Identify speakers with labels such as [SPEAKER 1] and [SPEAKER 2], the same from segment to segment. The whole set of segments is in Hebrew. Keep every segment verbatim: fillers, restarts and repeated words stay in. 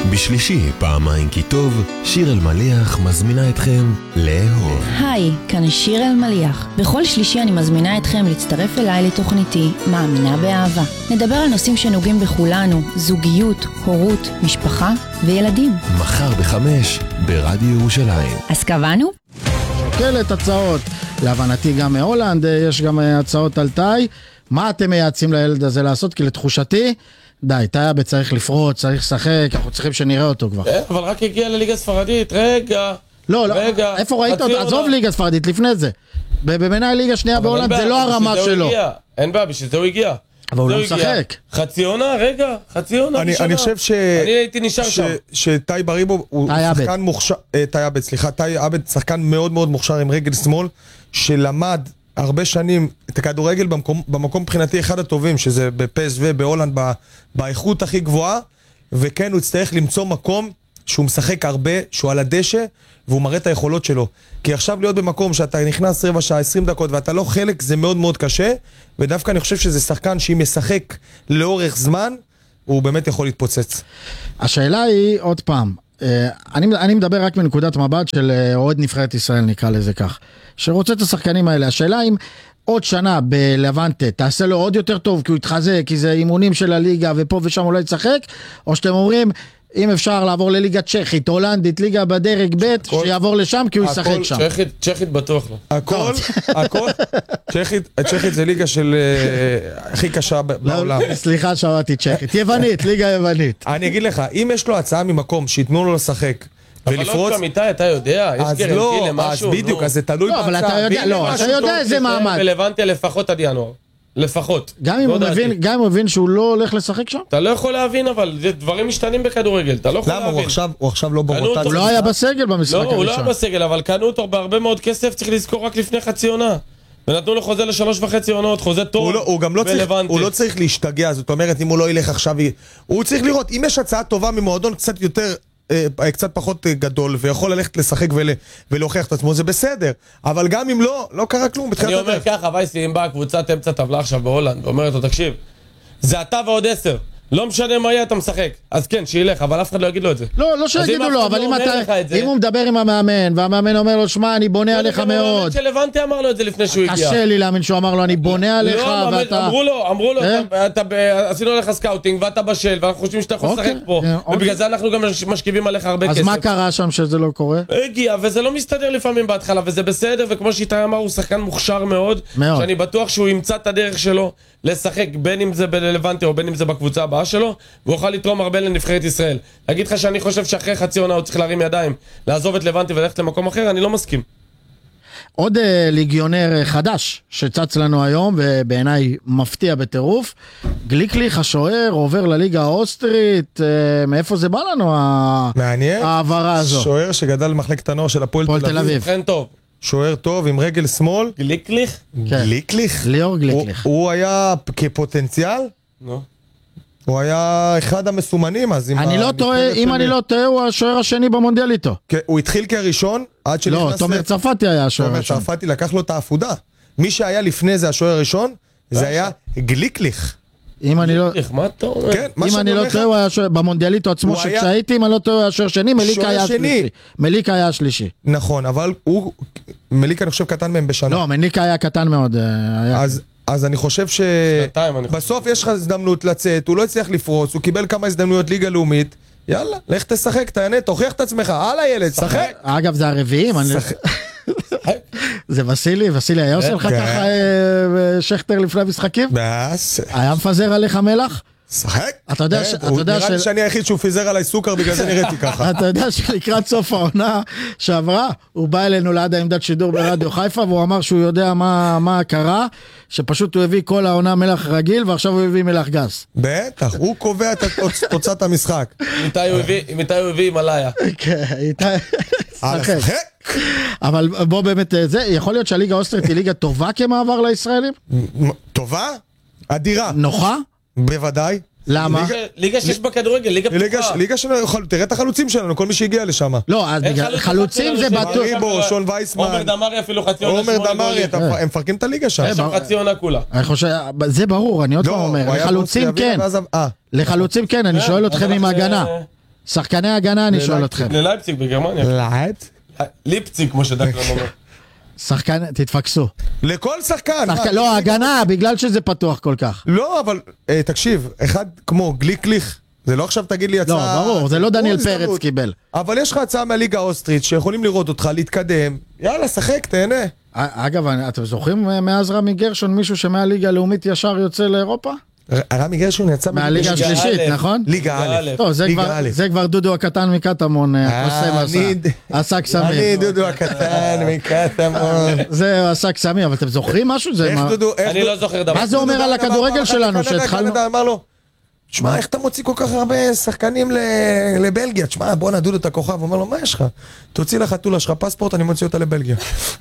[SPEAKER 1] בשלישי, פעמיים כי טוב, שיר אלמליח מזמינה אתכם לאהוב.
[SPEAKER 2] היי, כאן שיר אלמליח. בכל שלישי אני מזמינה אתכם להצטרף אליי לתוכניתי מאמינה באהבה. נדבר על נושאים שנוגעים בכולנו, זוגיות, הורות, משפחה וילדים.
[SPEAKER 1] מחר בחמש, ברדיו ירושלים.
[SPEAKER 2] אז קבענו?
[SPEAKER 3] שוקלת הצעות, להבנתי גם מהולנד, יש גם הצעות על תאי. מה אתם מייעצים לילד הזה לעשות? כי לתחושתי, די, תאי צריך לפרוץ, צריך לשחק, אנחנו צריכים שנראה אותו כבר.
[SPEAKER 4] אבל רק הגיע לליגה ספרדית, רגע.
[SPEAKER 3] לא, לא, איפה ראית אותו? עזוב ליגה ספרדית, לפני זה. במנהל ליגה שנייה בהולנד, זה לא הרמה שלו.
[SPEAKER 4] אין בעיה, בשביל זה הוא הגיע.
[SPEAKER 3] אבל הוא לא משחק.
[SPEAKER 4] חצי עונה, רגע, חצי עונה ראשונה.
[SPEAKER 5] אני חושב ש...
[SPEAKER 4] אני הייתי נשאר שם.
[SPEAKER 5] שטאי בריבו הוא שחקן מוכשר, טאי עבד, סליחה, טאי עבד שחקן מאוד מאוד מוכשר עם רגל שמאל, שלמד הרבה שנים את הכדורגל במקום, במקום מבחינתי אחד הטובים, שזה בפס ובהולנד באיכות הכי גבוהה, וכן הוא יצטרך למצוא מקום שהוא משחק הרבה, שהוא על הדשא, והוא מראה את היכולות שלו. כי עכשיו להיות במקום שאתה נכנס רבע שעה, עשרים דקות, ואתה לא חלק, זה מאוד מאוד קשה, ודווקא אני חושב שזה שחקן שאם ישחק לאורך זמן, הוא באמת יכול להתפוצץ.
[SPEAKER 3] השאלה היא, עוד פעם, אני, אני מדבר רק מנקודת מבט של אוהד נבחרת ישראל, נקרא לזה כך, שרוצה את השחקנים האלה. השאלה אם עוד שנה בלוונטה תעשה לו עוד יותר טוב, כי הוא יתחזק, כי זה אימונים של הליגה, ופה ושם אולי יצחק, או שאתם אומרים, אם אפשר לעבור לליגה צ'כית, הולנדית, ליגה בדרג ב', שיעבור לשם, כי הוא ישחק שם.
[SPEAKER 4] צ'כית, צ'כית בטוח לא.
[SPEAKER 5] הכל, הכל, צ'כית, צ'כית זה ליגה של הכי קשה בעולם.
[SPEAKER 3] סליחה, שמעתי צ'כית. יוונית, ליגה יוונית.
[SPEAKER 5] אני אגיד לך, אם יש לו הצעה ממקום שיתנו לו לשחק,
[SPEAKER 4] אבל לא גם איתי, אתה יודע, יש גרנטי למשהו.
[SPEAKER 5] אז בדיוק, אז זה תלוי
[SPEAKER 3] בהצעה. לא, אבל אתה יודע, לא, אתה יודע איזה מעמד.
[SPEAKER 4] רלוונטי לפחות עד ינואר. לפחות.
[SPEAKER 3] גם אם הוא מבין, גם אם הוא מבין שהוא לא הולך לשחק שם?
[SPEAKER 4] אתה לא יכול להבין, אבל זה דברים משתנים בכדורגל, אתה לא יכול להבין.
[SPEAKER 5] למה? הוא עכשיו לא ברוטציה.
[SPEAKER 3] הוא לא היה בסגל במשחק הראשון.
[SPEAKER 4] לא, הוא לא היה בסגל, אבל קנו אותו בהרבה מאוד כסף, צריך לזכור רק לפני חצי עונה. ונתנו לו חוזה לשלוש וחצי עונות, חוזה טוב ולוונטי.
[SPEAKER 5] הוא לא צריך להשתגע, זאת אומרת, אם הוא לא ילך עכשיו, הוא צריך לראות, אם יש הצעה טובה ממועדון קצת יותר קצת פחות גדול ויכול ללכת לשחק ולהוכיח את עצמו, זה בסדר, אבל גם אם לא, לא קרה כלום.
[SPEAKER 4] אני אומר ככה, וייסי, אם באה קבוצת אמצע טבלה עכשיו בהולנד ואומרת לו, תקשיב, זה אתה ועוד עשר, לא משנה מה יהיה, אתה משחק, אז כן, שילך, אבל אף אחד לא יגיד לו את זה.
[SPEAKER 3] לא, לא שיגידו לו, אבל אם הוא מדבר עם המאמן והמאמן אומר לו, שמע, אני בונה עליך מאוד,
[SPEAKER 4] שלוונטי אמר לו את זה לפני שהוא הגיע.
[SPEAKER 3] קשה לי להאמין שהוא אמר לו, אני בונה עליך, ואתה...
[SPEAKER 4] אמרו לו, אמרו לו, עשינו לך סקאוטינג ואתה בשל, ואנחנו חושבים שאתה יכול לשחק פה, ובגלל זה אנחנו גם משכיבים עליך הרבה כסף.
[SPEAKER 3] אז מה קרה שם שזה לא קורה?
[SPEAKER 4] הגיע, וזה לא מסתדר לפעמים בהתחלה, וזה בסדר, וכמו שאיתי אמר, הוא שחקן מוכשר מאוד, שאני בטוח שהוא ימצא את הדרך שלו לשחק, בין אם זה בלוונטי או בין אם זה בקבוצה הבאה שלו, והוא יכול לתרום הרבה לנבחרת ישראל. להגיד לך שאני חושב שאחרי חצי עונה הוא צריך להרים ידיים, לעזוב את לבנטי וללכת למקום אחר, אני לא מסכים.
[SPEAKER 3] עוד אה, ליגיונר חדש שצץ לנו היום, ובעיניי מפתיע בטירוף, גליקליך השוער עובר לליגה האוסטרית, אה, מאיפה זה בא לנו העברה הזו?
[SPEAKER 5] שוער שגדל במחלקת הנוער של הפועל תל אביב.
[SPEAKER 4] כן טוב.
[SPEAKER 5] שוער טוב עם רגל שמאל.
[SPEAKER 4] גליקליך?
[SPEAKER 5] גליקליך?
[SPEAKER 3] ליאור גליקליך.
[SPEAKER 5] הוא היה כפוטנציאל?
[SPEAKER 4] נו.
[SPEAKER 5] הוא היה אחד המסומנים, אז
[SPEAKER 3] אני לא טועה, אם אני לא טועה, הוא השוער השני במונדיאל איתו.
[SPEAKER 5] הוא התחיל כראשון, עד שנכנס...
[SPEAKER 3] לא, תומר צרפתי היה השוער הראשון.
[SPEAKER 5] תומר צרפתי לקח לו את העפודה. מי שהיה לפני זה השוער הראשון, זה היה גליקליך.
[SPEAKER 3] אם אני לא...
[SPEAKER 4] מה אתה אומר?
[SPEAKER 3] אם אני לא טועה, הוא היה השוער במונדיאליטו עצמו, שכשהייתי, אם אני לא טועה, הוא היה השוער שני, מליקה היה השלישי. מליקה היה השלישי.
[SPEAKER 5] נכון, אבל הוא... מליקה אני חושב קטן מהם בשנה.
[SPEAKER 3] לא, מליקה היה קטן מאוד.
[SPEAKER 5] אז... אז אני חושב שבסוף יש לך הזדמנות לצאת, הוא לא הצליח לפרוץ, הוא קיבל כמה הזדמנויות ליגה לאומית, יאללה, לך תשחק, תהנה, תוכיח את עצמך, הלאה ילד, שחק.
[SPEAKER 3] אגב, זה הרביעים, זה וסילי, וסילי היה עושה לך ככה שכתר לפני המשחקים? היה מפזר עליך מלח?
[SPEAKER 5] שחק.
[SPEAKER 3] אתה יודע ש...
[SPEAKER 5] נראה לי שאני היחיד שהוא פיזר עליי סוכר, בגלל זה נראיתי ככה.
[SPEAKER 3] אתה יודע שלקראת סוף העונה שעברה, הוא בא אלינו ליד העמדת שידור ברדיו חיפה, והוא אמר שהוא יודע מה קרה, שפשוט הוא הביא כל העונה מלח רגיל, ועכשיו הוא הביא מלח גס.
[SPEAKER 5] בטח, הוא קובע את תוצאת המשחק.
[SPEAKER 4] מתי הוא הביא מלאיה.
[SPEAKER 3] כן, איתי...
[SPEAKER 5] שחק.
[SPEAKER 3] אבל בוא באמת, זה יכול להיות שהליגה האוסטרית היא ליגה טובה כמעבר לישראלים?
[SPEAKER 5] טובה? אדירה.
[SPEAKER 3] נוחה?
[SPEAKER 5] בוודאי.
[SPEAKER 3] למה?
[SPEAKER 4] ליגה שיש בכדורגל, ליגה פתוחה.
[SPEAKER 5] ליגה שלנו, תראה את החלוצים שלנו, כל מי שהגיע לשם.
[SPEAKER 3] לא, חלוצים זה בטוח.
[SPEAKER 5] ריבו, שון וייסמן.
[SPEAKER 4] עומר דמרי אפילו חצי עונה.
[SPEAKER 5] עומר דמרי, הם מפרקים את הליגה שם.
[SPEAKER 4] יש שם חצי עונה כולה.
[SPEAKER 3] זה ברור, אני עוד פעם אומר. לחלוצים כן. לחלוצים כן, אני שואל אתכם עם הגנה. שחקני הגנה אני שואל אתכם.
[SPEAKER 4] ללייפציג בגרמניה.
[SPEAKER 5] לייפציג?
[SPEAKER 4] ליפציג כמו שדקלן אומר.
[SPEAKER 3] שחקן, תתפקסו.
[SPEAKER 5] לכל שחקן.
[SPEAKER 3] לא, הגנה, בגלל שזה פתוח כל כך.
[SPEAKER 5] לא, אבל תקשיב, אחד כמו גליקליך, זה לא עכשיו תגיד לי הצעה...
[SPEAKER 3] לא, ברור, זה לא דניאל פרץ קיבל.
[SPEAKER 5] אבל יש לך הצעה מהליגה האוסטרית שיכולים לראות אותך, להתקדם, יאללה, שחק, תהנה.
[SPEAKER 3] אגב, אתם זוכרים מאז רמי גרשון מישהו שמהליגה הלאומית ישר יוצא לאירופה?
[SPEAKER 5] רמי גרשון יצא
[SPEAKER 3] מהליגה השלישית, נכון?
[SPEAKER 5] ליגה א'.
[SPEAKER 3] טוב, זה כבר דודו הקטן מקטמון, עשה קסמים.
[SPEAKER 5] אני דודו הקטן מקטמון.
[SPEAKER 3] זה עשה קסמים, אבל אתם זוכרים משהו?
[SPEAKER 4] אני לא זוכר דבר.
[SPEAKER 3] מה זה אומר על הכדורגל שלנו שהתחלנו?
[SPEAKER 5] אמר לו, תשמע, איך אתה מוציא כל כך הרבה שחקנים לבלגיה? תשמע, בוא נדוד את הכוכב. הוא אומר לו, מה יש לך? תוציא לחתולה שלך פספורט, אני מוציא אותה לבלגיה.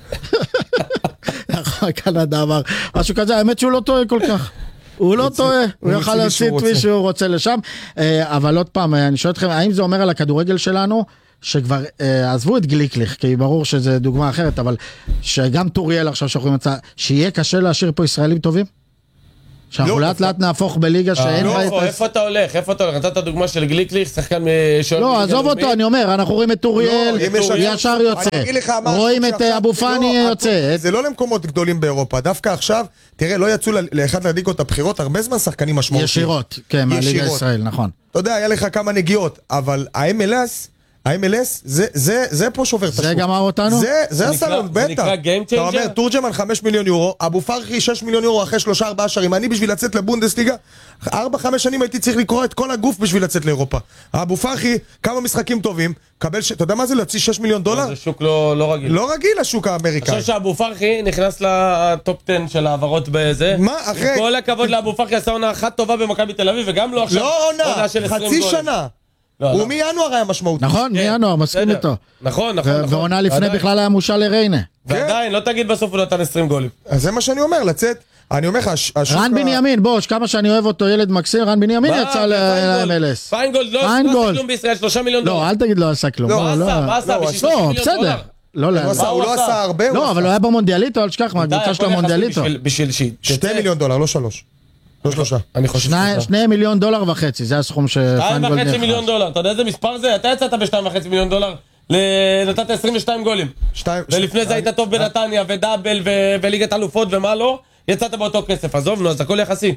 [SPEAKER 3] קנדה אמר, משהו כזה, האמת שהוא לא טועה כל כך. הוא לא טועה, הוא יוכל להוציא את מי שהוא רוצה לשם. אבל עוד פעם, אני שואל אתכם, האם זה אומר על הכדורגל שלנו, שכבר עזבו את גליקליך, כי ברור שזה דוגמה אחרת, אבל שגם טוריאל עכשיו שאנחנו מצא, שיהיה קשה להשאיר פה ישראלים טובים? שאנחנו לאט לאט נהפוך בליגה שאין בה את...
[SPEAKER 4] איפה אתה הולך? איפה אתה הולך? נתת דוגמה של גליקליך, שחקן שואל...
[SPEAKER 3] לא, עזוב אותו, אני אומר, אנחנו רואים את טוריאל, ישר יוצא. רואים את אבו פאני יוצא.
[SPEAKER 5] זה לא למקומות גדולים באירופה, דווקא עכשיו, תראה, לא יצאו לאחד להדליק את הבחירות, הרבה זמן שחקנים משמעותיים.
[SPEAKER 3] ישירות, כן, מהליגה ישראל, נכון.
[SPEAKER 5] אתה יודע, היה לך כמה נגיעות, אבל ה-אם אל אס... ה-אם אל אס, זה, זה, זה פה שובר את השוק.
[SPEAKER 3] זה גמר אותנו?
[SPEAKER 5] זה, זה הסלון, בטח.
[SPEAKER 4] זה נקרא Game Changer?
[SPEAKER 5] אתה אומר, תורג'מן חמישה מיליון יורו, אבו פרחי שישה מיליון יורו אחרי שלושה ארבעה שערים. אני בשביל לצאת לבונדסליגה, ארבע חמש שנים הייתי צריך לקרוא את כל הגוף בשביל לצת לאירופה. אבו פרחי, כמה משחקים טובים, קבל, ש... אתה יודע מה זה להוציא שישה מיליון דולר?
[SPEAKER 4] זה שוק לא, לא רגיל.
[SPEAKER 5] לא רגיל השוק האמריקאי.
[SPEAKER 4] אני חושב שאבו פרחי נכנס לטופ עשר של העברות בזה.
[SPEAKER 5] מה, אחרי?
[SPEAKER 4] כל הכבוד לאבו פרחי, עשה עונה אחת טובה במכבי תל אביב, וגם לא עכשיו.
[SPEAKER 5] לא עונה, חצי שנה. הוא מינואר היה משמעותי.
[SPEAKER 3] נכון, מינואר, מסכים איתו.
[SPEAKER 4] נכון, נכון.
[SPEAKER 3] ועונה לפני בכלל היה מושל לריינה.
[SPEAKER 4] ועדיין, לא תגיד בסוף הוא נתן עשרים גולים.
[SPEAKER 5] אז זה מה שאני אומר, לצאת. אני אומר לך, השוק...
[SPEAKER 3] רן בנימין, בוא, כמה שאני אוהב אותו, ילד מקסים, רן בנימין יצא ל-אם אל אס.
[SPEAKER 4] פיינגולד לא עשה כלום בישראל, שלושה מיליון דולר.
[SPEAKER 3] לא, אל תגיד לא עשה כלום.
[SPEAKER 4] לא עשה, מה עשה? בשביל שלושים מיליון דולר.
[SPEAKER 3] לא,
[SPEAKER 5] הוא לא עשה הרבה.
[SPEAKER 3] לא, אבל הוא היה במונדיאליטו, אל תשכח מהקבוצה של המונדיאליטו.
[SPEAKER 4] בשביל שיט.
[SPEAKER 5] שתי מיליון דולר, לא שלוש. לא שלושה.
[SPEAKER 4] אני חושב
[SPEAKER 3] שני, שני מיליון דולר וחצי, זה הסכום שפיינגולד
[SPEAKER 4] נכנס. שתיים וחצי מיליון דולר, אתה יודע איזה מספר זה? אתה יצאת בשתיים וחצי מיליון דולר, נתת עשרים ושתיים גולים. ולפני זה היית טוב בנתניה ודאבל וליגת אלופות ומה לא, יצאת באותו כסף, עזוב, נו, אז הכל יחסי.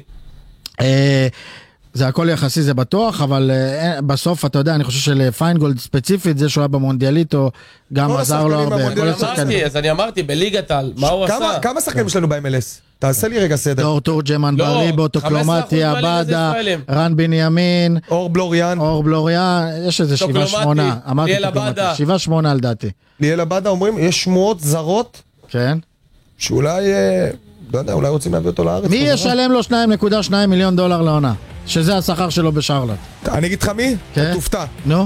[SPEAKER 3] זה הכל יחסי, זה בטוח, אבל בסוף, אתה יודע, אני חושב שלפיינגולד ספציפית, זה שהוא היה במונדיאליטו, גם עזר לו הרבה.
[SPEAKER 4] אז אני אמרתי, בליגת על, מה הוא עשה?
[SPEAKER 5] כמה שחקנים יש לנו ב-אם אל אס? תעשה לי רגע סדר.
[SPEAKER 3] דור תורג'מן, בריבו, טוקלומטי, עבדה, רן בנימין,
[SPEAKER 5] אור בלוריאן,
[SPEAKER 3] אור בלוריאן, יש איזה שבעה שמונה, אמרתי טוקלומטי, שבעה שמונה על דעתי.
[SPEAKER 5] ליאל עבדה אומרים, יש שמועות זרות,
[SPEAKER 3] כן,
[SPEAKER 5] שאולי, לא יודע, אולי רוצים להביא אותו לארץ.
[SPEAKER 3] מי ישלם לו שניים נקודה שניים מיליון דולר לעונה? שזה השכר שלו בשרלוט.
[SPEAKER 5] אני אגיד לך מי?
[SPEAKER 3] כן.
[SPEAKER 5] תופתע.
[SPEAKER 3] נו?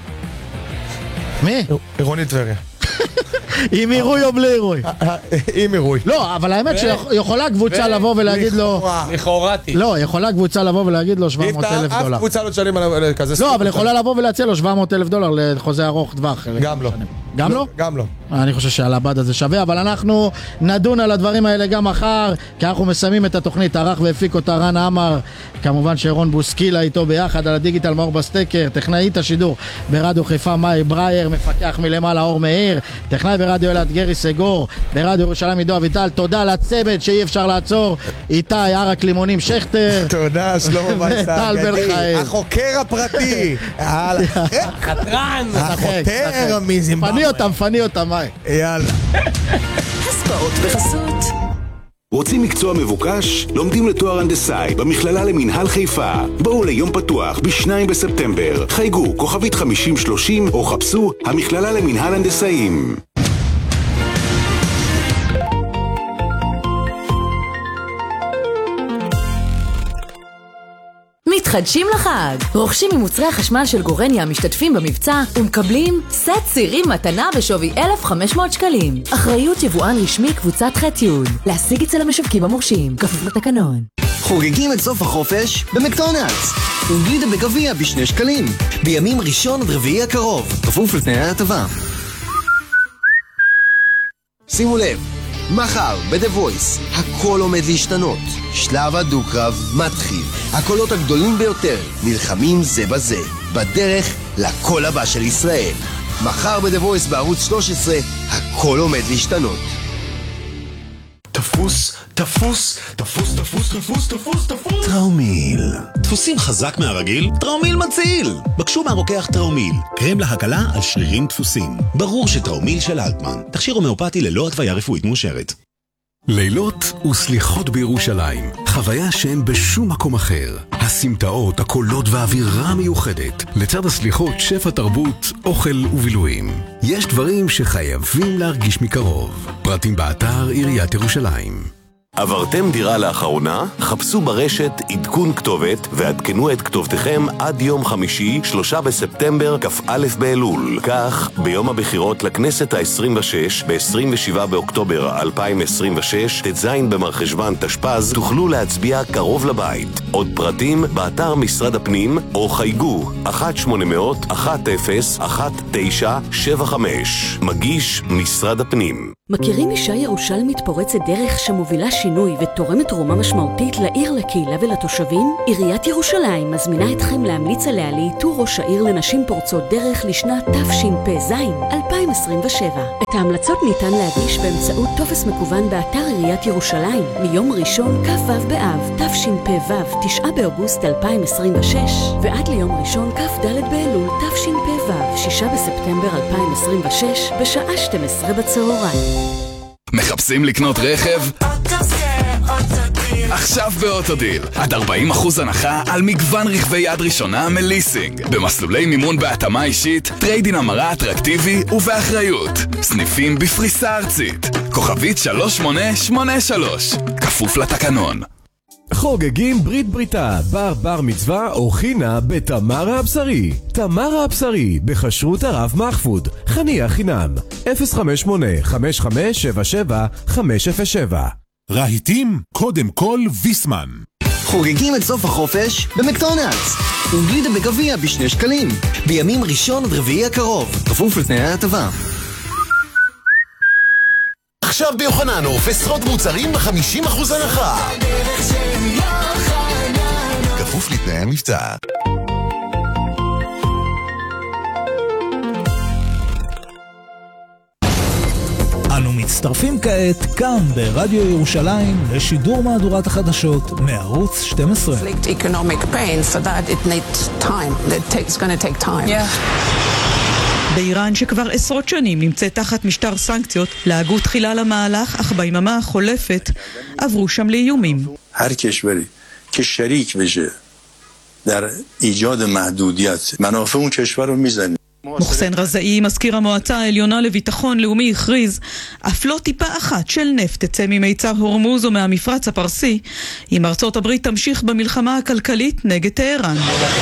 [SPEAKER 3] מי?
[SPEAKER 5] רוני טבריה.
[SPEAKER 3] עם אירוי או בלי אירוי?
[SPEAKER 5] עם אירוי.
[SPEAKER 3] לא, אבל האמת שיכולה קבוצה לבוא ולהגיד לו...
[SPEAKER 4] לכאורתי.
[SPEAKER 3] לא, יכולה קבוצה לבוא ולהגיד לו שבע מאות אלף דולר.
[SPEAKER 5] אף קבוצה לא תשלם על כזה.
[SPEAKER 3] לא, אבל יכולה לבוא ולהציע לו שבע מאות אלף דולר לחוזה ארוך טווח.
[SPEAKER 5] גם לא.
[SPEAKER 3] גם לא?
[SPEAKER 5] גם לא.
[SPEAKER 3] אני חושב שעל הבד הזה שווה, אבל אנחנו נדון על הדברים האלה גם מחר, כי אנחנו מסיימים את התוכנית, ערך והפיק אותה רן עמר, כמובן שרון בוסקילה איתו ביחד, על הדיגיטל מאור בסטקר, טכנאית השידור ברדיו חיפה מאי ברייר, מפקח מלמעלה אור מאיר, טכנאי ברדיו אלעד גרי סגור, ברדיו ירושלים עידו אביטל, תודה לצוות שאי אפשר לעצור, איתי ערק לימונים שכטר,
[SPEAKER 5] תודה שלמה
[SPEAKER 3] טל בן חיים,
[SPEAKER 5] החוקר הפרטי,
[SPEAKER 4] חתרן,
[SPEAKER 5] החותר מזימבבואה,
[SPEAKER 3] פני אותם, פני אותם, מאי.
[SPEAKER 5] יאללה.
[SPEAKER 6] הספעות בחסות.
[SPEAKER 7] רוצים מקצוע מבוקש? לומדים לתואר הנדסאי במכללה למינהל חיפה. בואו ליום פתוח בשניים בספטמבר. חייגו כוכבית חמישים שלושים או חפשו המכללה למינהל הנדסאים.
[SPEAKER 8] מתחדשים לחג! רוכשים ממוצרי החשמל של גורניה המשתתפים במבצע ומקבלים סט צירים מתנה בשווי אלף וחמש מאות שקלים. אחריות יבואן רשמי קבוצת ח'-י'. להשיג אצל המשווקים המורשים, כפוף לתקנון.
[SPEAKER 6] חוגגים את סוף החופש במקדונלדס. וגלידה בגביע בשני שקלים. בימים ראשון עד רביעי הקרוב, כפוף לתנאי ההטבה. שימו לב, מחר ב-The Voice, הכל עומד להשתנות. שלב הדו-קרב מתחיל. הקולות הגדולים ביותר נלחמים זה בזה. בדרך לקול הבא של ישראל. מחר ב-The Voice בערוץ שלוש עשרה, הכל עומד להשתנות.
[SPEAKER 7] תפוס, תפוס, תפוס, תפוס, תפוס, תפוס, תפוס. טראומיל. דפוסים חזק מהרגיל? טראומיל מציל. בקשו מהרוקח טראומיל. קרם להקלה על שרירים דפוסים. ברור שטראומיל של אלטמן. תכשיר הומאופתי ללא התוויה רפואית מאושרת.
[SPEAKER 9] לילות וסליחות בירושלים, חוויה שאין בשום מקום אחר. הסמטאות, הקולות והאווירה מיוחדת. לצד הסליחות, שפע תרבות, אוכל ובילויים. יש דברים שחייבים להרגיש מקרוב. פרטים באתר עיריית ירושלים.
[SPEAKER 1] עברתם דירה לאחרונה? חפשו ברשת עדכון כתובת ועדכנו את כתובתכם עד יום חמישי, שלושה בספטמבר, כ"א באלול. כך, ביום הבחירות לכנסת ה-עשרים ושש, ב-עשרים ושבעה באוקטובר אלפיים עשרים ושש, ט"ז במרחשוון תשפ"ז, תוכלו להצביע קרוב לבית. עוד פרטים באתר משרד הפנים או חייגו אחת שמונה אפס אפס אחת אפס אחת תשע שבע חמש. מגיש משרד הפנים.
[SPEAKER 8] מכירים אישה ירושלמית פורצת דרך שמובילה שינוי ותורמת תרומה משמעותית לעיר, לקהילה ולתושבים? עיריית ירושלים מזמינה אתכם להמליץ עליה לאיתור ראש העיר לנשים פורצות דרך לשנת תשפ"ז אלפיים עשרים ושבע. את ההמלצות ניתן להגיש באמצעות טופס מקוון באתר עיריית ירושלים מיום ראשון כ"ו באב תשפ"ו תשעה באוגוסט אלפיים עשרים ושש ועד ליום ראשון כ"ד באלול תשפ"ו שישה בספטמבר אלפיים עשרים ושש בשעה שתים עשרה בצהריים.
[SPEAKER 10] מחפשים לקנות רכב? עכשיו באוטודיל, עד ארבעים אחוז הנחה על מגוון רכבי יד ראשונה מליסינג, במסלולי מימון בהתאמה אישית, טריידין המרה אטרקטיבי ובאחריות. סניפים בפריסה ארצית, כוכבית שלוש שמונה שמונה שלוש, כפוף לתקנון.
[SPEAKER 11] חוגגים ברית בריתה, בר בר מצווה או חינה בתמרה הבשרי. תמרה הבשרי, בחשרות הרב מחפוד, חניה חינם, אפס חמש שמונה חמש חמש שבע שבע חמש אפס שבע.
[SPEAKER 12] רהיטים, קודם כל ויסמן.
[SPEAKER 6] חוגגים את סוף החופש במקדונלדס. וגלידה בגביע בשני שקלים. בימים ראשון עד רביעי הקרוב. כפוף לתנאי ההטבה.
[SPEAKER 7] עכשיו ביוחננוף עשרות מוצרים ב-חמישים אחוז הנחה. כפוף לתנאי המבצע.
[SPEAKER 13] אנו מצטרפים כעת כאן ברדיו ירושלים לשידור מהדורת החדשות מערוץ שתים עשרה.
[SPEAKER 14] economic pain for that it needs time. It takes going to take time. Yeah.
[SPEAKER 15] באיראן שכבר עשרות שנים נמצאת תחת משטר סנקציות, להגו תחילה למהלך, אך ביממה החולפת עברו שם לאיומים.
[SPEAKER 16] هر کشوری که شریک بشه در ایجاد محدودیت منافع اون کشور رو میزنه.
[SPEAKER 15] מוחסן רזאי, מזכיר המועצה העליונה לביטחון לאומי, הכריז אף לא טיפה אחת של נפט תצא ממיצר הורמוז או מהמפרץ הפרסי אם ארצות הברית תמשיך במלחמה הכלכלית נגד טהרן.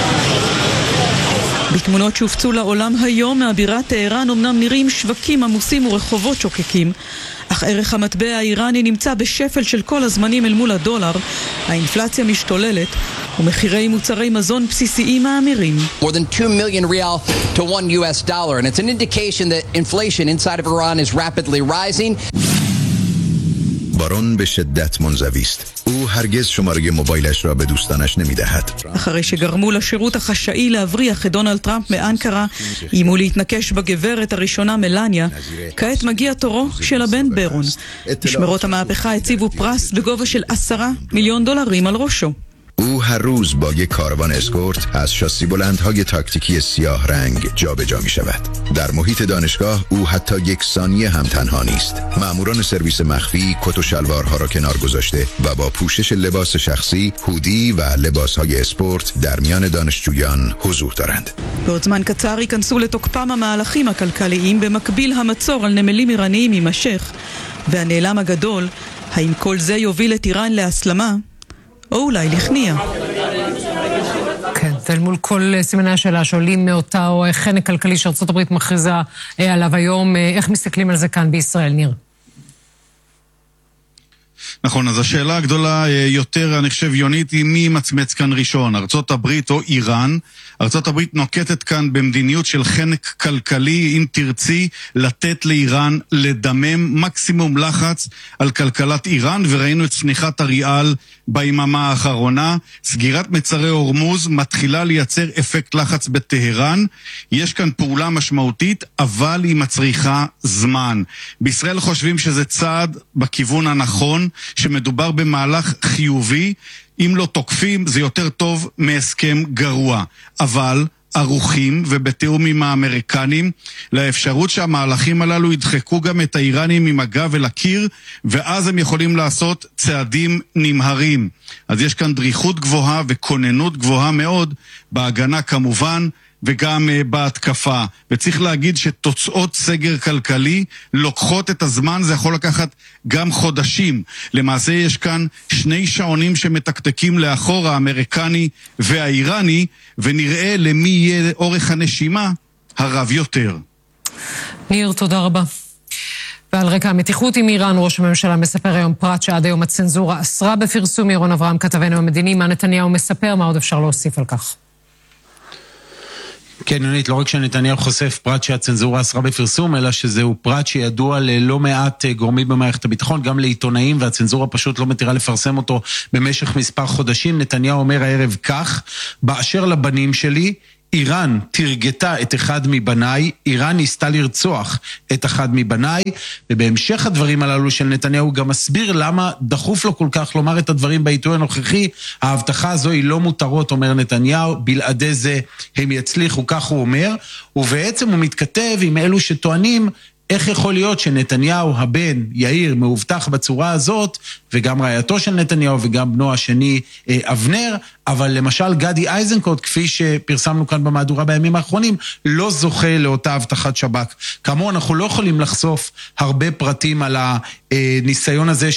[SPEAKER 15] בתמונות שהופצו לעולם היום מהבירה טהרן אמנם נראים שווקים עמוסים ורחובות שוקקים, אך ערך המטבע האיראני נמצא בשפל של כל הזמנים אל מול הדולר, האינפלציה משתוללת ומחירי מוצרי מזון בסיסיים מאמירים.
[SPEAKER 17] More than two million real to one U S dollar, and it's an indication that inflation inside of Iran is rapidly rising.
[SPEAKER 18] بارون به شدت منزوی است. او هرگز شماره موبایلش را به دوستانش نمی‌دهد.
[SPEAKER 15] אחרי שגרמו לשירות החשאי להבריח את דונלד טראמפ מאנקרה, איימו להתנקש בגברת הראשונה מלניה, כעת מגיע תורו של הבן ברון. משמרות המהפכה הציבו פרס בגובה של עשרה מיליון דולרים על ראשו.
[SPEAKER 18] او هر روز با یک کاروان اسکورت از شاسی بلندهای تاکتیکی سیاه رنگ جابجا می شود. در محیط دانشگاه او حتی یک ثانیه هم تنها نیست. ماموران سرویس مخفی کت و شلوارها را کنار گذاشته و با پوشش لباس شخصی، هودی و لباسهای اسپورت در میان دانشجویان حضور دارند.
[SPEAKER 15] בעוד זמן קצר ייכנסו לתוקפם המהלכים הכלכליים, במקביל המצור על נמלים איראניים יימשך, והנעלם הגדול, האם כל זה יוביל את איראן להסלמה? או אולי לכניע.
[SPEAKER 19] כן, אל מול כל סימני השאלה שעולים מאותה או חנק כלכלי שארצות הברית מכריזה עליו היום, איך מסתכלים על זה כאן בישראל, ניר?
[SPEAKER 20] נכון, אז השאלה הגדולה יותר, אני חושב, יונית, היא מי מצמץ כאן ראשון, ארצות הברית או איראן. ארצות הברית נוקטת כאן במדיניות של חנק כלכלי, אם תרצי, לתת לאיראן לדמם מקסימום לחץ על כלכלת איראן, וראינו את צניחת הריאל ביממה האחרונה. סגירת מצרי הורמוז מתחילה לייצר אפקט לחץ בטהרן. יש כאן פעולה משמעותית, אבל היא מצריכה זמן. בישראל חושבים שזה צעד בכיוון הנכון, שמדובר במהלך חיובי. אם לא תוקפים, זה יותר טוב מהסכם גרוע. אבל ערוכים ובתיאום עם האמריקנים לאפשרות שהמהלכים הללו ידחקו גם את האיראנים עם הגב אל הקיר, ואז הם יכולים לעשות צעדים נמהרים. אז יש כאן דריכות גבוהה וכוננות גבוהה מאוד בהגנה כמובן, וגם uh, בהתקפה. וצריך להגיד שתוצאות סגר כלכלי לוקחות את הזמן, זה יכול לקחת גם חודשים. למעשה יש כאן שני שעונים שמתקתקים לאחור, האמריקני והאיראני, ונראה למי יהיה אורך הנשימה הרב יותר.
[SPEAKER 19] ניר, תודה רבה. ועל רקע המתיחות עם איראן, ראש הממשלה מספר היום פרט שעד היום הצנזורה אסרה בפרסום. ירון אברהם, כתבנו המדיני, מה נתניהו מספר, מה עוד אפשר להוסיף על כך?
[SPEAKER 21] כן, יונית, לא רק שנתניהו חושף פרט שהצנזורה אסרה בפרסום, אלא שזהו פרט שידוע ללא מעט גורמים במערכת הביטחון, גם לעיתונאים, והצנזורה פשוט לא מתירה לפרסם אותו במשך מספר חודשים. נתניהו אומר הערב כך: באשר לבנים שלי, איראן תרגתה את אחד מבניי, איראן ניסתה לרצוח את אחד מבניי, ובהמשך הדברים הללו של נתניהו גם מסביר למה דחוף לו כל כך לומר את הדברים בעיתוי הנוכחי. ההבטחה הזו היא לא מותרות, אומר נתניהו, בלעדי זה הם יצליחו, כך הוא אומר, ובעצם הוא מתכתב עם אלו שטוענים איך יכול להיות שנתניהו הבן יאיר מאובטח בצורה הזאת, וגם רעייתו של נתניהו וגם בנו השני אבנר, אבל למשל גדי איזנקוט, כפי שפרסמנו כאן במהדורה בימים האחרונים, לא זוכה לאותה הבטחת שב"כ. כאמור, אנחנו לא יכולים לחשוף הרבה פרטים על הניסיון הזה